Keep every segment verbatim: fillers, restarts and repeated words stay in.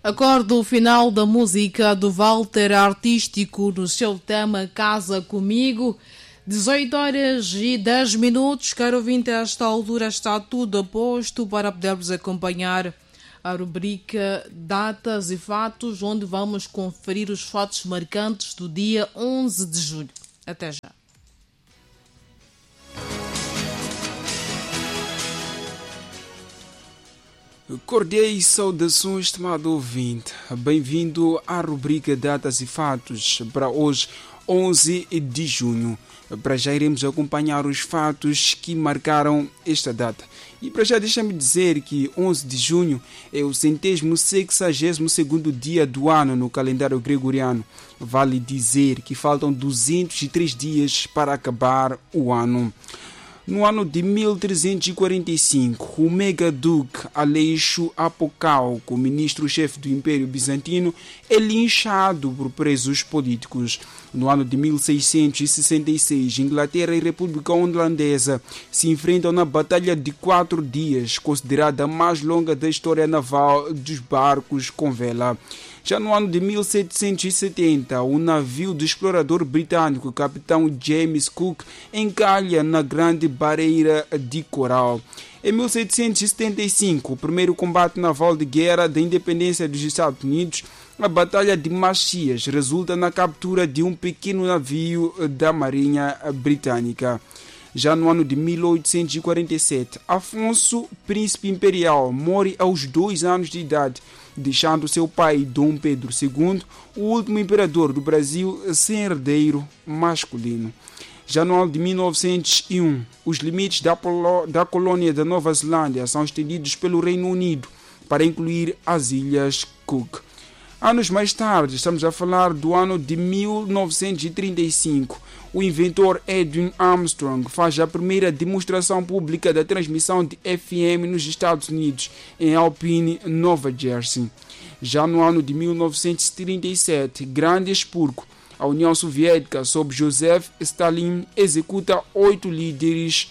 Acordo final da música do Walter Artístico no seu tema Casa Comigo. dezoito horas e dez minutos. Caro ouvinte, a esta altura está tudo a posto para podermos acompanhar a rubrica Datas e Fatos, onde vamos conferir os fatos marcantes do dia onze de julho. Até já. Cordiais saudações, estimado ouvinte. Bem-vindo à rubrica Datas e Fatos para hoje, onze de junho. Para já iremos acompanhar os fatos que marcaram esta data. E para já deixa-me dizer que onze de junho é o centésimo sexagésimo segundo dia do ano no calendário gregoriano. Vale dizer que faltam duzentos e três dias para acabar o ano. No ano de mil trezentos e quarenta e cinco, o Mega-Duque Aleixo Apocalco, ministro-chefe do Império Bizantino, é linchado por presos políticos. No ano de mil seiscentos e sessenta e seis, Inglaterra e República Holandesa se enfrentam na Batalha de Quatro Dias, considerada a mais longa da história naval dos barcos com vela. Já no ano de mil setecentos e setenta, o navio do explorador britânico capitão James Cook encalha na Grande Barreira de Coral. Em mil setecentos e setenta e cinco, o primeiro combate naval de guerra da independência dos Estados Unidos, a Batalha de Machias, resulta na captura de um pequeno navio da Marinha Britânica. Já no ano de mil oitocentos e quarenta e sete, Afonso, príncipe imperial, morre aos dois anos de idade, deixando seu pai, Dom Pedro segundo, o último imperador do Brasil sem herdeiro masculino. Já no ano de mil novecentos e um, os limites da, Polo, da colônia da Nova Zelândia são estendidos pelo Reino Unido para incluir as Ilhas Cook. Anos mais tarde, estamos a falar do ano de mil novecentos e trinta e cinco, o inventor Edwin Armstrong faz a primeira demonstração pública da transmissão de F M nos Estados Unidos, em Alpine, Nova Jersey. Já no ano de mil novecentos e trinta e sete, Grande Expurgo, a União Soviética, sob Joseph Stalin, executa oito líderes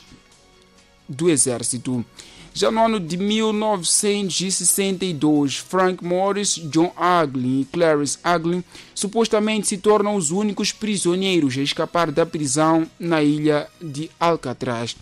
do exército. Já no ano de mil novecentos e sessenta e dois, Frank Morris, John Aglin e Clarice Aglin supostamente se tornam os únicos prisioneiros a escapar da prisão na ilha de Alcatraz.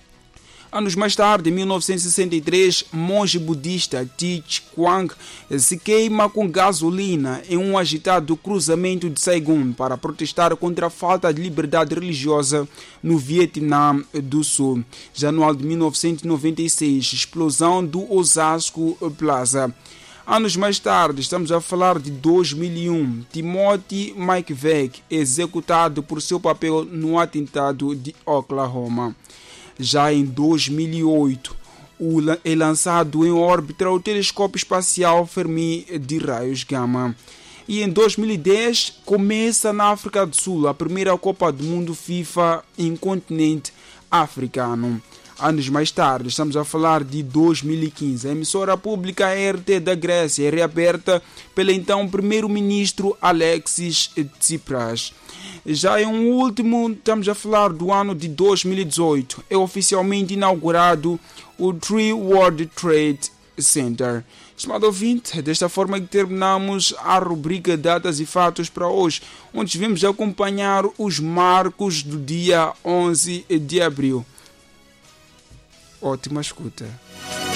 Anos mais tarde, em mil novecentos e sessenta e três, monge budista Thich Quang se queima com gasolina em um agitado cruzamento de Saigon para protestar contra a falta de liberdade religiosa no Vietnã do Sul. Já no ano de mil novecentos e noventa e seis, explosão do Osasco Plaza. Anos mais tarde, estamos a falar de dois mil e um, Timothy McVeigh é executado por seu papel no atentado de Oklahoma. Já em dois mil e oito, é lançado em órbita o telescópio espacial Fermi de raios gama. E em dois mil e dez, começa na África do Sul a primeira Copa do Mundo FIFA em continente africano. Anos mais tarde, estamos a falar de dois mil e quinze, a emissora pública R T da Grécia é reaberta pelo então primeiro-ministro Alexis Tsipras. Já em um último, estamos a falar do ano de dois mil e dezoito, é oficialmente inaugurado o Three World Trade Center. Estimado ouvinte, é desta forma que terminamos a rubrica Datas e Fatos para hoje, onde vamos acompanhar os marcos do dia onze de abril. Ótima escuta.